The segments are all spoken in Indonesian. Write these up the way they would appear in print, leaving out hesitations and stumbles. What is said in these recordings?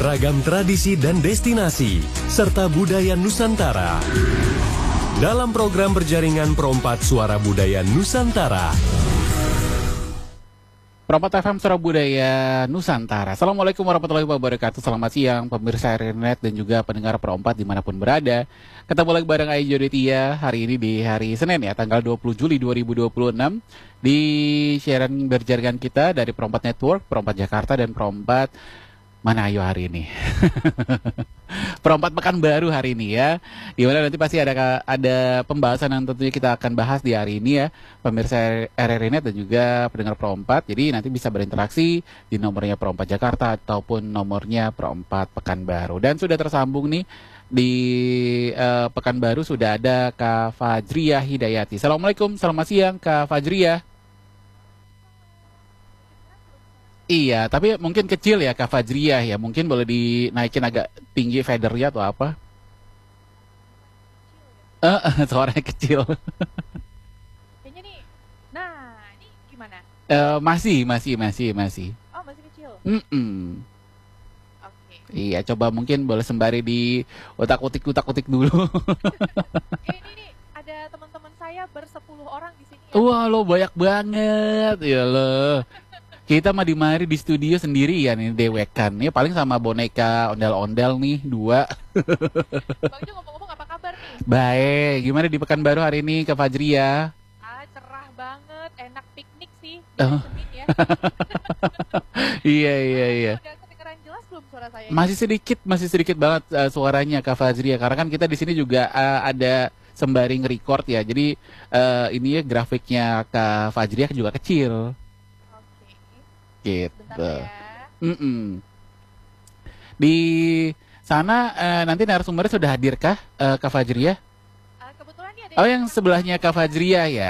beragam tradisi dan destinasi, serta budaya Nusantara. Dalam program berjaringan Perompat Suara Budaya Nusantara. Perompat FM Suara Budaya Nusantara. Assalamualaikum warahmatullahi wabarakatuh. Selamat siang pemirsa Internet dan juga pendengar Perompat dimanapun berada. Ketemu lagi bareng Ayu Joditia hari ini di hari Senin ya, tanggal 20 Juli 2026 di siaran berjaringan kita dari Perompat Network, Perompat Jakarta dan Perompat mana ayo hari ini. Perompat Pekanbaru hari ini ya. Dimana nanti pasti ada pembahasan yang tentunya kita akan bahas di hari ini ya, pemirsa RRI Net dan juga pendengar Perompat. Jadi nanti bisa berinteraksi di nomornya Perompat Jakarta ataupun nomornya Perompat Pekanbaru. Dan sudah tersambung nih di Pekanbaru sudah ada Kak Fajriah Hidayati. Assalamualaikum, selamat siang Kak Fajriah. Iya, tapi mungkin kecil ya Kak Fajriah ya. Mungkin boleh dinaikin agak tinggi fadernya atau apa? Suaranya kecil. Kayaknya nih. Nah, ini gimana? Masih. Oh, masih kecil. Oke. Iya, coba mungkin boleh sembari di utak-utik dulu. Ini nih ada teman-teman saya bersepuluh orang di sini ya. Wah, lo banyak banget. Ya lo. Kita mah di studio sendiri ya nih dewekan. Ya paling sama boneka ondel-ondel nih 2. Bang Jo ngomong-ngomong apa kabar nih? Baik, gimana di Pekanbaru hari ini Kak Fajriah? Cerah banget, enak piknik sih. Oh. Senin ya. Iya. Udah kedengeran jelas belum suara saya? Masih sedikit banget suaranya Kak Fajriah. Karena kan kita di sini juga ada sembari nge-record ya. Jadi ini ya grafiknya Kak Fajriah juga kecil. Gitu. Bentar ya. Di sana nanti narasumbernya sudah hadirkah Kak Fajriah? Kebetulan nih ada Yang sebelahnya Kak Fajriah ya.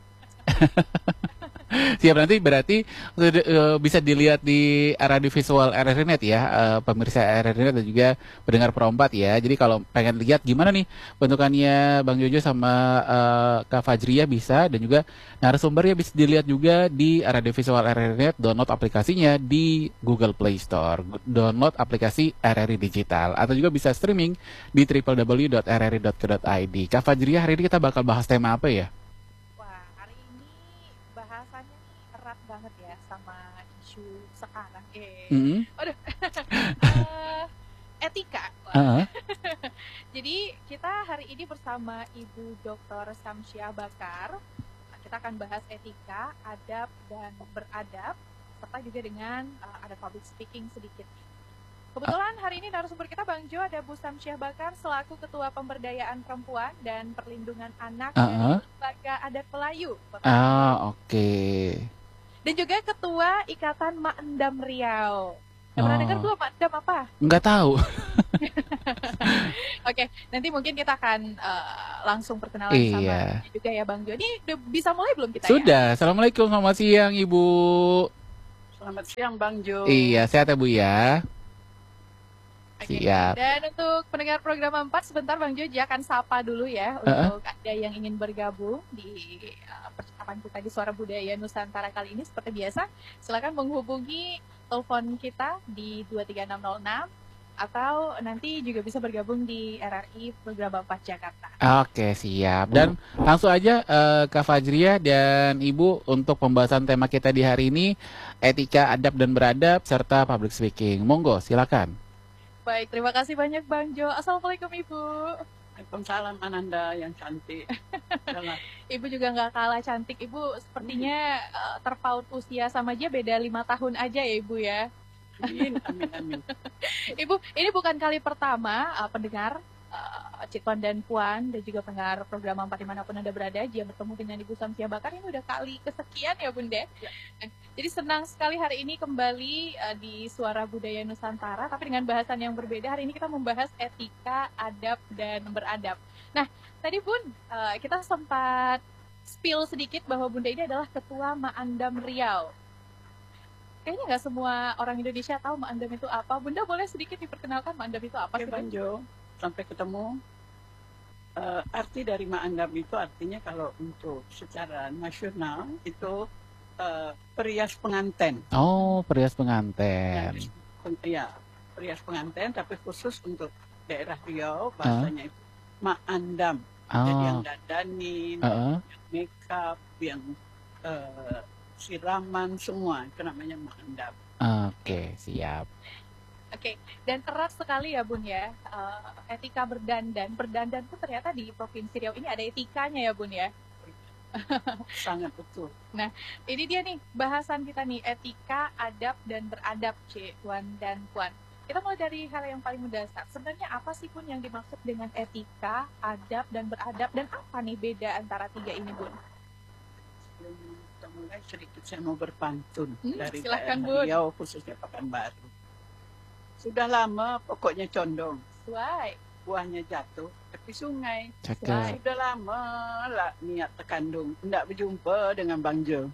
Siap, nanti berarti bisa dilihat di radio visual RRI Net ya, pemirsa RRI Net dan juga pendengar Perompat ya. Jadi kalau pengen lihat gimana nih bentukannya Bang Jojo sama Kak Fajriah bisa, dan juga narasumbernya bisa dilihat juga di radio visual RRI Net. Download aplikasinya di Google Play Store, download aplikasi RRI Digital, atau juga bisa streaming di www.rri.co.id. Kak Fajriah, hari ini kita bakal bahas tema apa ya? Bahasannya nih erat banget ya sama isu sekarang. Waduh. Etika. Jadi kita hari ini bersama Ibu Dr. Samsyah Bakar. Kita akan bahas etika, adab dan beradab, serta juga dengan ada public speaking sedikit. Kebetulan hari ini narasumber kita Bang Jo ada Bu Samsyah Bakar selaku Ketua Pemberdayaan Perempuan dan Perlindungan Anak dari Lembaga Adat Melayu. Oke. Dan juga Ketua Ikatan Mak Endam Riau. Pernah dengar belum Mak Endam apa? Nggak tahu. Oke, nanti mungkin kita akan langsung perkenalan sama juga ya Bang Jo. Ini udah bisa mulai belum kita? Sudah. Assalamualaikum, selamat siang Ibu. Selamat siang Bang Jo. Iya, sehat ya Bu ya. Siap. Dan untuk pendengar program 4 sebentar Bang Joji akan sapa dulu ya untuk Anda yang ingin bergabung di percakapan kita di Suara Budaya Nusantara kali ini. Seperti biasa, silakan menghubungi telepon kita di 23606 atau nanti juga bisa bergabung di RRI program 4 Jakarta. Oke, siap. Dan langsung aja Kak Fajriah dan Ibu untuk pembahasan tema kita di hari ini, etika, adab dan beradab serta public speaking. Monggo, silakan. Baik, terima kasih banyak Bang Jo. Assalamualaikum Ibu. Waalaikumsalam Ananda yang cantik. Ibu juga nggak kalah cantik. Ibu sepertinya terpaut usia sama aja, beda 5 tahun aja ya Ibu ya. Amin. Ibu, ini bukan kali pertama pendengar Cikon dan Puan dan juga pendengar program 4 dimanapun Anda berada dia bertemu dengan Ibu Samsyah Bakar. Ini udah kali kesekian ya Bunda. Jadi senang sekali hari ini kembali di Suara Budaya Nusantara, tapi dengan bahasan yang berbeda. Hari ini kita membahas etika, adab, dan beradab. Nah, tadi Bun, kita sempat spill sedikit bahwa Bunda ini adalah Ketua Mak Endam Riau. Kayaknya nggak semua orang Indonesia tahu Mak Endam itu apa. Bunda boleh sedikit diperkenalkan Mak Endam itu apa sih? Bang Jo, sampai ketemu. Arti dari Mak Endam itu artinya kalau untuk secara nasional itu perias pengantin. Oh, perias pengantin. Ya, perias pengantin, tapi khusus untuk daerah Riau bahasanya itu ma'andam. Jadi yang dandanin, Heeh. yang make up, yang siraman semua itu namanya ma'andam. Oke, siap. Oke, dan erat sekali ya Bun ya, etika berdandan. Berdandan tuh ternyata di Provinsi Riau ini ada etikanya ya Bun ya. Sangat betul. Nah, ini dia nih bahasan kita nih, etika, adab, dan beradab, Tuan dan Puan. Kita mulai dari hal yang paling mendasar. Sebenarnya apa sih Bun yang dimaksud dengan etika, adab, dan beradab? Dan apa nih beda antara tiga ini Bun? Sebelum kita mulai sedikit saya mau berpantun dari Silahkan, daerah Bun. Riau khususnya Pekanbaru. Sudah lama pokoknya condong, Sesuai. buahnya jatuh tepi sungai. Cakep. Sudah lama lah niat terkandung, hendak berjumpa dengan Bang Jo.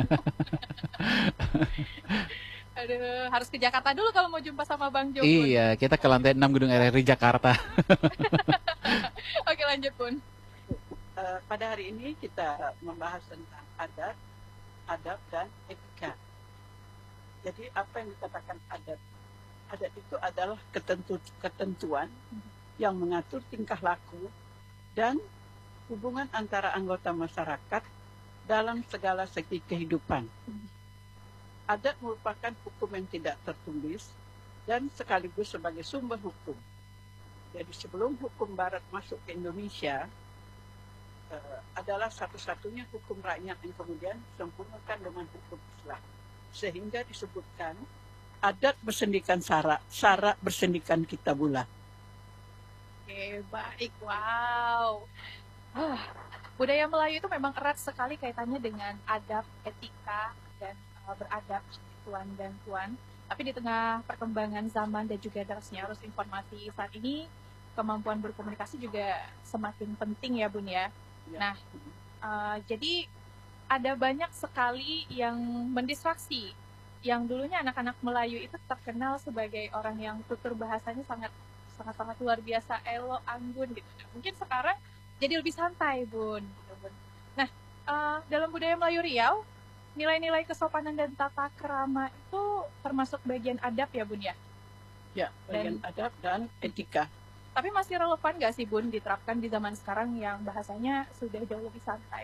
Aduh, harus ke Jakarta dulu kalau mau jumpa sama Bang Jo, Bun. Iya, kita ke lantai 6 Gedung RRI Jakarta. Oke, lanjut Bun. Pada hari ini kita membahas tentang adat, adab, dan etika. Jadi apa yang dikatakan adat? Adat itu adalah ketentuan yang mengatur tingkah laku dan hubungan antara anggota masyarakat dalam segala segi kehidupan. Adat merupakan hukum yang tidak tertulis dan sekaligus sebagai sumber hukum. Jadi sebelum hukum Barat masuk ke Indonesia, adalah satu-satunya hukum rakyat yang kemudian disempurnakan dengan hukum Islam. Sehingga disebutkan adat bersendikan sara, sara bersendikan kitabullah. Oke, baik. Wow. Budaya Melayu itu memang erat sekali kaitannya dengan adab, etika, dan beradab, Tuan dan Puan. Tapi di tengah perkembangan zaman dan juga derasnya arus informasi saat ini, kemampuan berkomunikasi juga semakin penting ya Bun ya. Nah, jadi ada banyak sekali yang mendistraksi. Yang dulunya anak-anak Melayu itu terkenal sebagai orang yang tutur bahasanya sangat luar biasa, elo, anggun gitu. Mungkin sekarang jadi lebih santai Bun. Nah, dalam budaya Melayu Riau, nilai-nilai kesopanan dan tata krama itu termasuk bagian adab ya Bun ya? Ya, bagian adab dan etika. Tapi masih relevan nggak sih Bun diterapkan di zaman sekarang yang bahasanya sudah jauh lebih santai?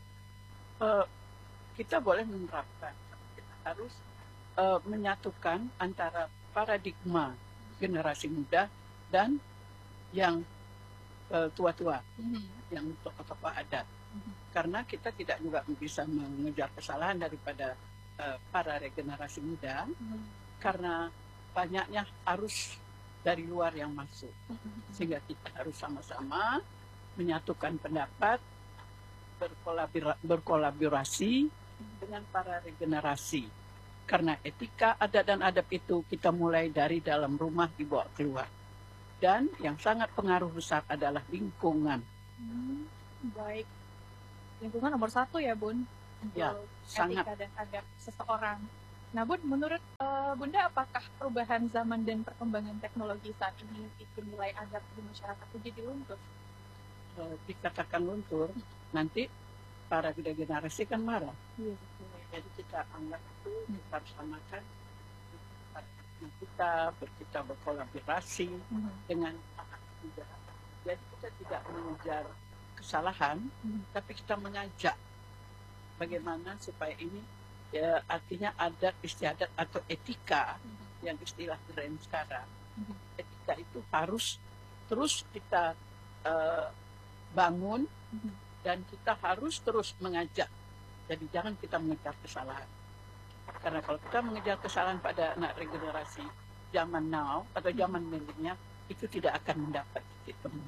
Kita boleh menerapkan, kita harus menyatukan antara paradigma generasi muda dan yang tua-tua, yang tokoh-tokoh adat. Karena kita tidak juga bisa mengejar kesalahan daripada para regenerasi muda, karena banyaknya arus dari luar yang masuk. Sehingga kita harus sama-sama menyatukan pendapat, berkolaborasi dengan para regenerasi. Karena etika, adat, dan adab itu kita mulai dari dalam rumah dibawa keluar. Dan yang sangat pengaruh besar adalah lingkungan. Baik. Lingkungan nomor satu ya Bun, untuk Ya, sangat. etika dan adab seseorang. Nah Bun, menurut Bunda apakah perubahan zaman dan perkembangan teknologi saat ini bikin nilai adab di masyarakat itu jadi luntur? Dikatakan luntur, nanti para generasi kan marah. Iya, betul. Jadi kita anggap itu kita harus samakan kita berkolaborasi dengan anak muda. Jadi kita tidak mengejar kesalahan, tapi kita mengajak bagaimana supaya ini ya, artinya adat istiadat atau etika yang istilah keren sekarang. Etika itu harus terus kita bangun dan kita harus terus mengajak. Jadi jangan kita mengejar kesalahan. Karena kalau kita mengejar kesalahan pada anak regenerasi zaman now atau zaman milenial, itu tidak akan mendapat titik temu.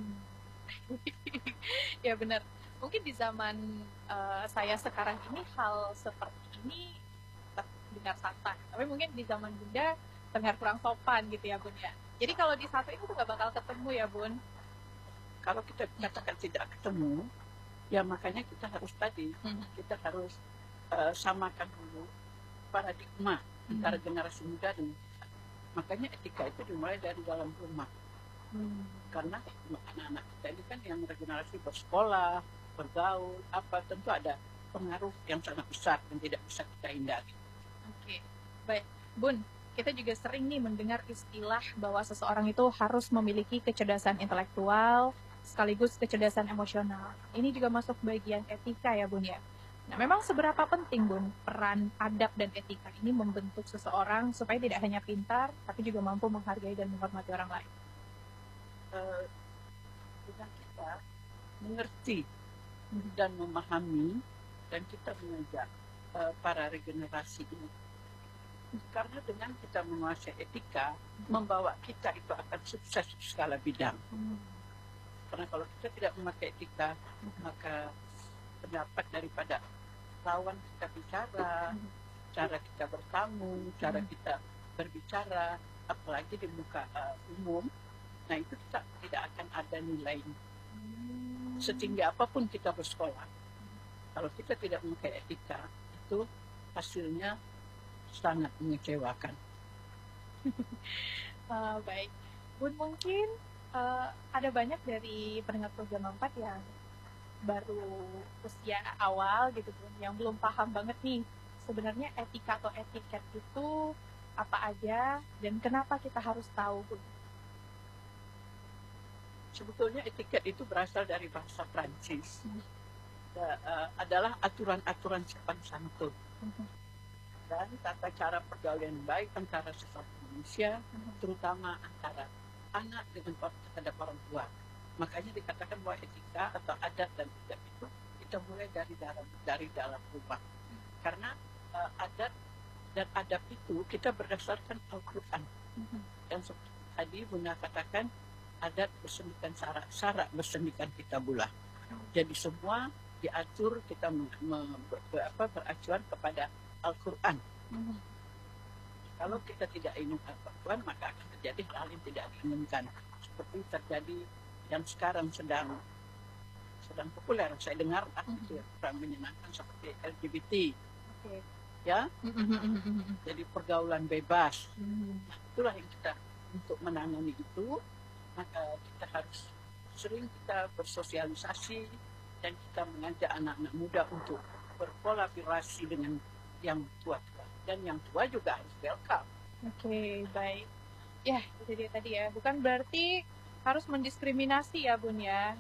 Ya benar. Mungkin di zaman saya sekarang ini hal seperti ini terdengar santai. Tapi mungkin di zaman Bunda terdengar kurang sopan gitu ya Bun ya. Jadi kalau di satu itu nggak bakal ketemu ya Bun. Kalau kita katakan tidak ketemu, ya makanya kita harus kita harus samakan dulu paradigma antara generasi muda dan kita. Makanya etika itu dimulai dari dalam rumah. Karena anak-anak kita ini kan yang regenerasi bersekolah, bergaul, tentu ada pengaruh yang sangat besar dan tidak bisa kita hindari. Oke, baik. Bun, kita juga sering nih mendengar istilah bahwa seseorang itu harus memiliki kecerdasan intelektual sekaligus kecerdasan emosional. Ini juga masuk bagian etika ya Bun ya. Nah, memang seberapa penting Bun peran adab dan etika ini membentuk seseorang supaya tidak hanya pintar tapi juga mampu menghargai dan menghormati orang lain. Dengan kita mengerti dan memahami dan kita mengajak para regenerasi ini. Karena dengan kita menguasai etika, membawa kita itu akan sukses di segala bidang. Karena kalau kita tidak memakai etika, maka pendapat daripada lawan kita bicara, cara kita bertamu, cara kita berbicara, apalagi di muka umum, nah itu tidak akan ada nilai. Setinggi apapun kita bersekolah, kalau kita tidak memakai etika, itu hasilnya sangat mengecewakan. Baik, Bun mungkin ada banyak dari pendengar program 4 yang baru usia awal gitu Bun, yang belum paham banget nih sebenarnya etika atau etiket itu apa aja dan kenapa kita harus tahu Bun. Sebetulnya etiket itu berasal dari bahasa Prancis. Adalah aturan-aturan sopan santun dan tata cara pergaulan baik antara sesama manusia, terutama antara anak dengan terhadap orang tua. Makanya dikatakan bahwa etika atau adat dan adab itu kita mulai dari dalam rumah. Karena adat dan adab itu kita berdasarkan Al-Quran. Dan seperti tadi Bunda katakan, adat bersendikan syarak bersendikan kitabullah. Jadi semua diatur kita beracuan kepada Al-Quran. Kalau kita tidak ingat Al-Quran, maka akan terjadi hal yang tidak diinginkan. Seperti terjadi yang sekarang sedang populer. Saya dengar kurang menyenangkan seperti LGBT. Ya, jadi pergaulan bebas. Nah, itulah yang kita untuk menangani itu, maka kita harus sering kita bersosialisasi dan kita mengajak anak-anak muda untuk berkolaborasi dengan yang tua-tua, dan yang tua juga harus welcome. Oke, baik. Ya, itu dia tadi ya. Bukan berarti harus mendiskriminasi ya Bun ya.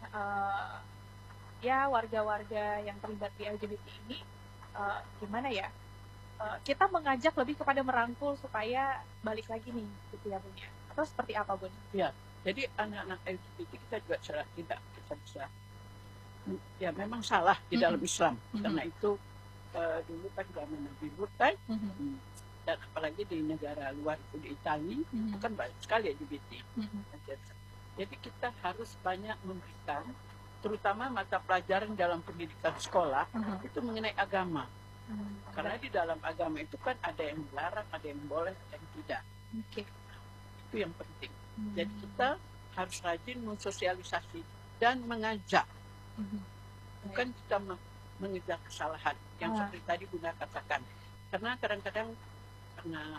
Ya, warga-warga yang terlibat di LGBT ini gimana ya? Kita mengajak lebih kepada merangkul supaya balik lagi nih gitu ya Bun ya. Atau seperti apa Bun? Ya, jadi anak-anak LGBT kita juga tidak kita bisa ya memang salah di dalam Islam. Karena itu dulu kan zaman Nabi Lut kan, dan apalagi di negara luar itu di Italia, itu kan banyak sekali LGBT. Jadi kita harus banyak memberikan, terutama mata pelajaran dalam pendidikan sekolah itu mengenai agama. Karena di dalam agama itu kan ada yang dilarang, ada yang boleh, ada yang tidak. Itu yang penting. Jadi kita harus rajin mensosialisasi dan mengajak, bukan kita mengejar kesalahan yang seperti tadi Bunda katakan. Karena kadang-kadang karena